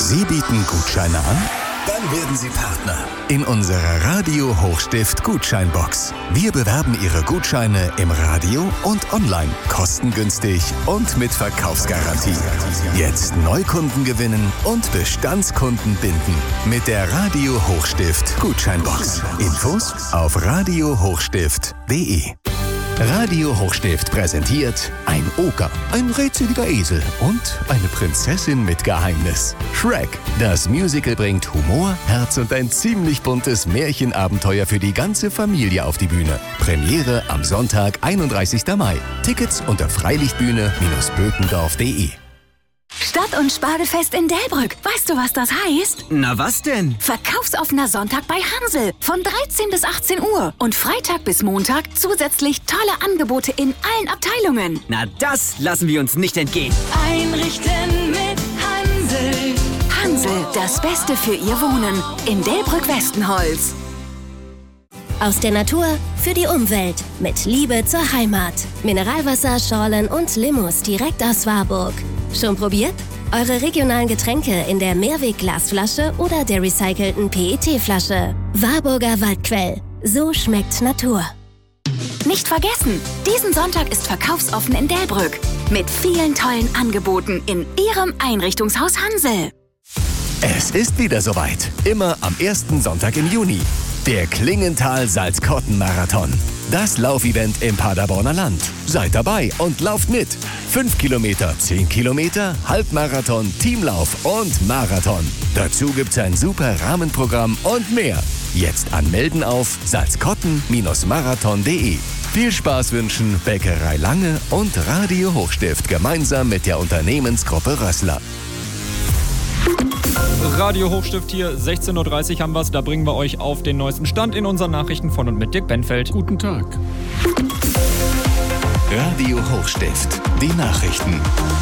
Sie bieten Gutscheine an? Dann werden Sie Partner in unserer Radio Hochstift Gutscheinbox. Wir bewerben Ihre Gutscheine im Radio und online, kostengünstig und mit Verkaufsgarantie. Jetzt Neukunden gewinnen und Bestandskunden binden mit der Radio Hochstift Gutscheinbox. Infos auf radiohochstift.de. Radio Hochstift präsentiert ein Oger, ein rätseliger Esel und eine Prinzessin mit Geheimnis. Shrek. Das Musical bringt Humor, Herz und ein ziemlich buntes Märchenabenteuer für die ganze Familie auf die Bühne. Premiere am Sonntag, 31. Mai. Tickets unter freilichtbühne-bökendorf.de. Stadt- und Spargelfest in Delbrück. Weißt du, was das heißt? Na, was denn? Verkaufsoffener Sonntag bei Hansel von 13 bis 18 Uhr und Freitag bis Montag zusätzlich tolle Angebote in allen Abteilungen. Na, das lassen wir uns nicht entgehen. Einrichten mit Hansel. Hansel, das Beste für Ihr Wohnen in Delbrück-Westenholz. Aus der Natur für die Umwelt mit Liebe zur Heimat. Mineralwasser, Schorlen und Limous direkt aus Warburg. Schon probiert? Eure regionalen Getränke in der Mehrwegglasflasche oder der recycelten PET-Flasche. Warburger Waldquell. So schmeckt Natur. Nicht vergessen, diesen Sonntag ist verkaufsoffen in Delbrück. Mit vielen tollen Angeboten in Ihrem Einrichtungshaus Hansel. Es ist wieder soweit. Immer am ersten Sonntag im Juni. Der Klingenthal-Salzkotten-Marathon. Das Laufevent im Paderborner Land. Seid dabei und lauft mit. 5 Kilometer, 10 Kilometer, Halbmarathon, Teamlauf und Marathon. Dazu gibt's ein super Rahmenprogramm und mehr. Jetzt anmelden auf salzkotten-marathon.de. Viel Spaß wünschen Bäckerei Lange und Radio Hochstift gemeinsam mit der Unternehmensgruppe Rössler. Radio Hochstift hier, 16.30 Uhr haben wir es. Da bringen wir euch auf den neuesten Stand in unseren Nachrichten von und mit Dirk Benfeld. Guten Tag. Radio Hochstift, die Nachrichten.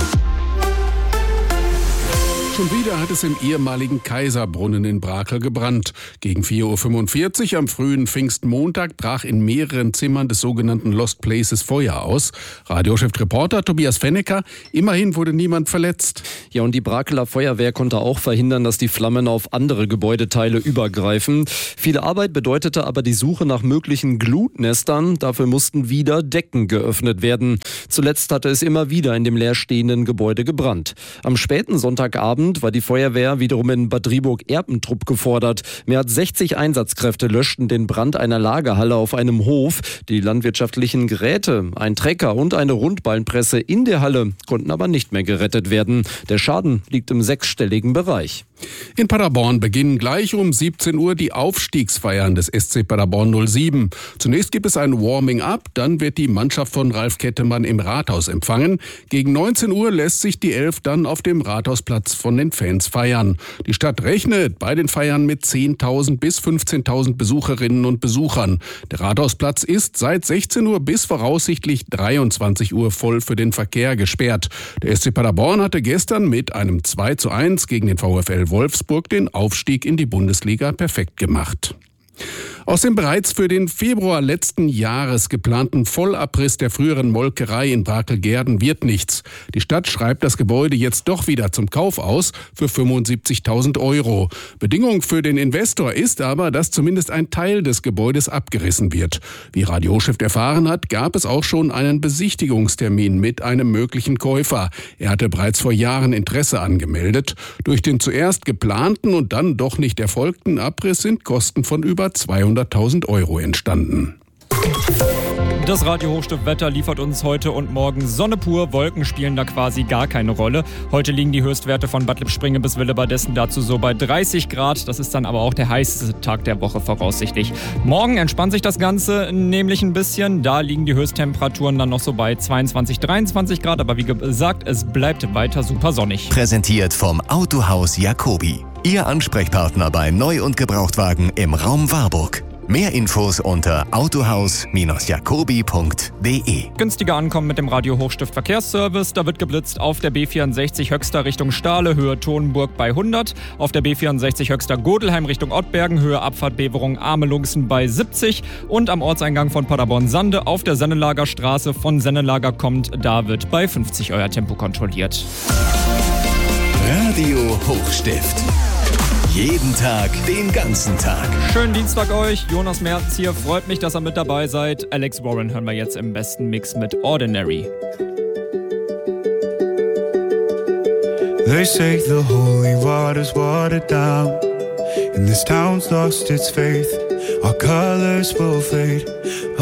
Schon wieder hat es im ehemaligen Kaiserbrunnen in Brakel gebrannt. Gegen 4.45 Uhr am frühen Pfingstmontag brach in mehreren Zimmern des sogenannten Lost Places Feuer aus. Radiochef-Reporter Tobias Fennecker, immerhin wurde niemand verletzt. Ja, und die Brakeler Feuerwehr konnte auch verhindern, dass die Flammen auf andere Gebäudeteile übergreifen. Viel Arbeit bedeutete aber die Suche nach möglichen Glutnestern. Dafür mussten wieder Decken geöffnet werden. Zuletzt hatte es immer wieder in dem leerstehenden Gebäude gebrannt. Am späten Sonntagabend war die Feuerwehr wiederum in Bad Driburg-Erpentrupp gefordert. Mehr als 60 Einsatzkräfte löschten den Brand einer Lagerhalle auf einem Hof. Die landwirtschaftlichen Geräte, ein Trecker und eine Rundballenpresse in der Halle konnten aber nicht mehr gerettet werden. Der Schaden liegt im sechsstelligen Bereich. In Paderborn beginnen gleich um 17 Uhr die Aufstiegsfeiern des SC Paderborn 07. Zunächst gibt es ein Warming-up, dann wird die Mannschaft von Ralf Kettemann im Rathaus empfangen. Gegen 19 Uhr lässt sich die Elf dann auf dem Rathausplatz von den Fans feiern. Die Stadt rechnet bei den Feiern mit 10.000 bis 15.000 Besucherinnen und Besuchern. Der Rathausplatz ist seit 16 Uhr bis voraussichtlich 23 Uhr voll für den Verkehr gesperrt. Der SC Paderborn hatte gestern mit einem 2:1 gegen den VfL Wolfsburg den Aufstieg in die Bundesliga perfekt gemacht. Aus dem bereits für den Februar letzten Jahres geplanten Vollabriss der früheren Molkerei in Brakel-Gehrden wird nichts. Die Stadt schreibt das Gebäude jetzt doch wieder zum Kauf aus für 75.000 €. Bedingung für den Investor ist aber, dass zumindest ein Teil des Gebäudes abgerissen wird. Wie Radio Hochstift erfahren hat, gab es auch schon einen Besichtigungstermin mit einem möglichen Käufer. Er hatte bereits vor Jahren Interesse angemeldet. Durch den zuerst geplanten und dann doch nicht erfolgten Abriss sind Kosten von über 200.000 € entstanden. Das Radio Hochstift Wetter liefert uns heute und morgen Sonne pur. Wolken spielen da quasi gar keine Rolle. Heute liegen die Höchstwerte von Bad Lippspringe bis Willebadessen dazu so bei 30 Grad. Das ist dann aber auch der heißeste Tag der Woche voraussichtlich. Morgen entspannt sich das Ganze nämlich ein bisschen. Da liegen die Höchsttemperaturen dann noch so bei 22, 23 Grad. Aber wie gesagt, es bleibt weiter super sonnig. Präsentiert vom Autohaus Jacobi. Ihr Ansprechpartner bei Neu- und Gebrauchtwagen im Raum Warburg. Mehr Infos unter autohaus-jacobi.de. Günstiger ankommen mit dem Radio Hochstift Verkehrsservice. Da wird geblitzt auf der B64 Höxter Richtung Stahle, Höhe Tonenburg bei 100. Auf der B64 Höxter Godelheim Richtung Ottbergen, Höhe Abfahrt Beverung Amelungsen bei 70. Und am Ortseingang von Paderborn-Sande auf der Sennelager Straße von Sennelager kommt, da wird bei 50 euer Tempo kontrolliert. Radio Hochstift. Jeden Tag, den ganzen Tag. Schönen Dienstag euch. Jonas Mertens hier. Freut mich, dass ihr mit dabei seid. Alex Warren hören wir jetzt im besten Mix mit Ordinary. They say the holy water's watered down, and this town's lost its faith. Our colors will fade.